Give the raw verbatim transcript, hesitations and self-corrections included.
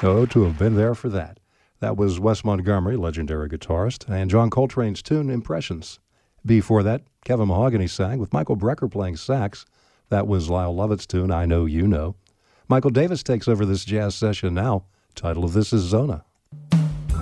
Oh, to have been there for that. That was Wes Montgomery, legendary guitarist, and John Coltrane's tune, Impressions. Before that, Kevin Mahogany sang with Michael Brecker playing sax. That was Lyle Lovett's tune, I Know You Know. Michael Davis takes over this jazz session now. Title of this is Zona.